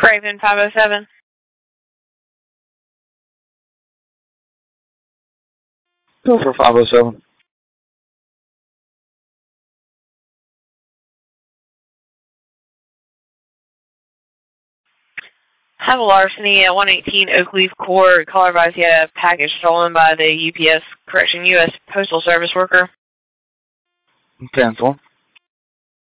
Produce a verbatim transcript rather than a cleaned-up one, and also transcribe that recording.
Raven five oh seven. Go for five oh seven. Have a larceny at one eighteen Oakleaf Court. Caller advised he had a package stolen by the U P S, correction, U S Postal Service worker. Cancel.